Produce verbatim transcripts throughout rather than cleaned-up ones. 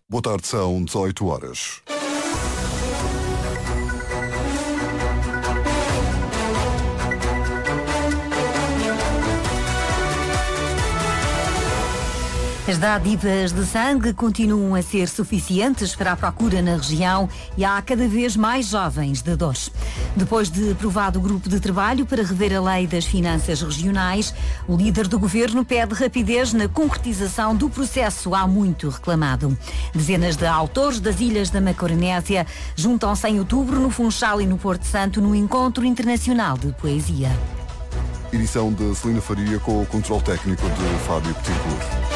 Boa tarde, são dezoito horas. As dádivas de sangue continuam a ser suficientes para a procura na região e há cada vez mais jovens dadores. Depois de aprovado o grupo de trabalho para rever a lei das finanças regionais, o líder do governo pede rapidez na concretização do processo há muito reclamado. Dezenas de autores das Ilhas da Macaronésia juntam-se em outubro no Funchal e no Porto Santo no Encontro Internacional de Poesia. Edição de Celina Faria com o controle técnico de Fábio Petincourt.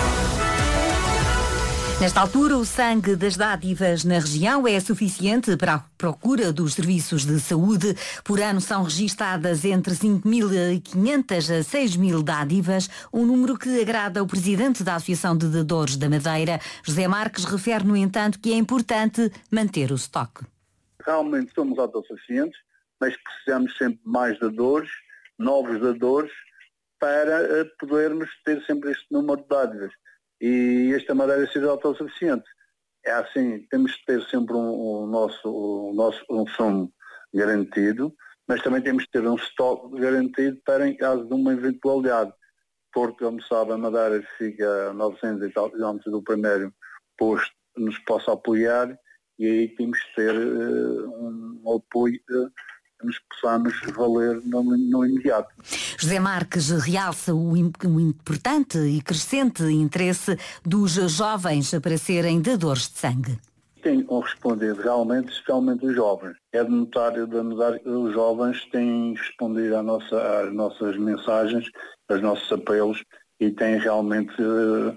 Nesta altura, o sangue das dádivas na região é suficiente para a procura dos serviços de saúde. Por ano são registadas entre cinco mil e quinhentas a seis mil dádivas, um número que agrada o presidente da Associação de Dadores da Madeira. José Marques refere, no entanto, que é importante manter o estoque. Realmente somos autossuficientes, mas precisamos sempre de mais dadores, novos dadores, para podermos ter sempre este número de dádivas. E esta madeira ser autossuficiente. É assim, temos de ter sempre um, um nosso, um nosso um sumo garantido, mas também temos de ter um estoque garantido para em caso de uma eventualidade. Porque, como sabe, a Madeira fica a novecentos e tal quilómetros do primeiro posto que nos possa apoiar, e aí temos de ter uh, um apoio uh, que nos possamos valer no, no imediato. José Marques realça o, o importante e crescente interesse dos jovens para serem dadores de sangue. Tem correspondido realmente, especialmente os jovens. É de notar, de notar que os jovens têm respondido à nossa, às nossas mensagens, aos nossos apelos, e têm realmente uh,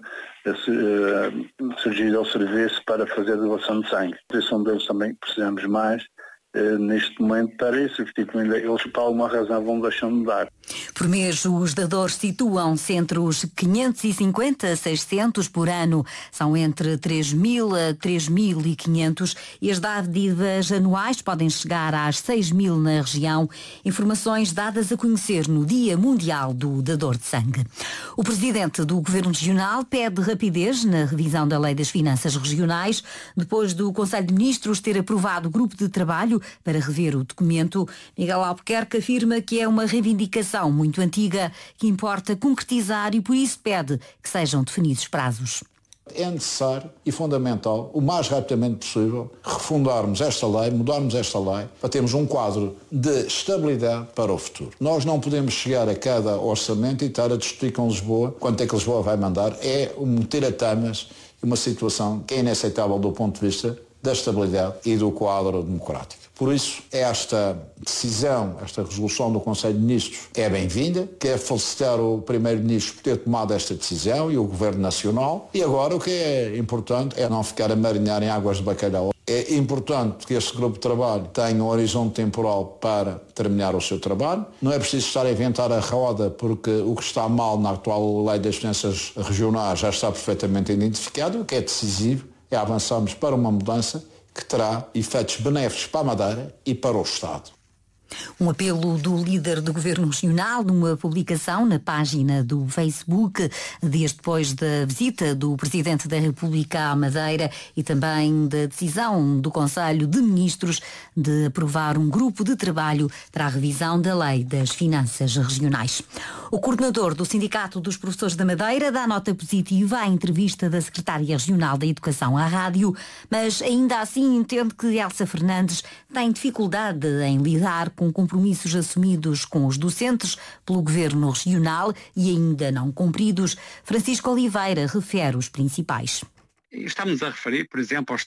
uh, surgido ao serviço para fazer a doação de sangue. A doação deles também precisamos mais. Uh, neste momento, para isso, substituindo eles, por alguma razão, vão deixando de dar. Por mês, os dadores situam-se entre os quinhentos e cinquenta a seiscentos por ano. São entre três mil a três mil e quinhentos e as dádivas anuais podem chegar às seis mil na região. Informações dadas a conhecer no Dia Mundial do Dador de Sangue. O presidente do Governo Regional pede rapidez na revisão da Lei das Finanças Regionais, depois do Conselho de Ministros ter aprovado o grupo de trabalho para rever o documento. Miguel Albuquerque afirma que é uma reivindicação muito antiga que importa concretizar e por isso pede que sejam definidos prazos. É necessário e fundamental, o mais rapidamente possível, refundarmos esta lei, mudarmos esta lei, para termos um quadro de estabilidade para o futuro. Nós não podemos chegar a cada orçamento e estar a discutir com Lisboa quanto é que Lisboa vai mandar. É um tira-tamas, uma situação que é inaceitável do ponto de vista da estabilidade e do quadro democrático. Por isso, esta decisão, esta resolução do Conselho de Ministros é bem-vinda. Quero felicitar o Primeiro-Ministro por ter tomado esta decisão e o Governo Nacional. E agora o que é importante é não ficar a marinhar em águas de bacalhau. É importante que este grupo de trabalho tenha um horizonte temporal para terminar o seu trabalho. Não é preciso estar a inventar a roda, porque o que está mal na atual Lei das Finanças Regionais já está perfeitamente identificado. O que é decisivo é avançarmos para uma mudança que terá efeitos benéficos para a Madeira e para o Estado. Um apelo do líder do Governo Regional numa publicação na página do Facebook, dias depois da visita do Presidente da República à Madeira e também da decisão do Conselho de Ministros de aprovar um grupo de trabalho para a revisão da Lei das Finanças Regionais. O coordenador do Sindicato dos Professores da Madeira dá nota positiva à entrevista da Secretária Regional da Educação à rádio, mas ainda assim entende que Elsa Fernandes tem dificuldade em lidar com compromissos assumidos com os docentes pelo Governo Regional e ainda não cumpridos. Francisco Oliveira refere os principais. Estamos a referir, por exemplo, aos